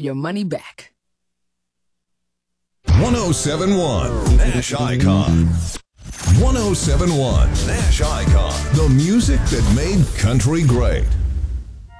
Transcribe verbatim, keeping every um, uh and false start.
your money back. one oh seven point one Nash Icon. one oh seven point one Nash Icon. The music that made country great.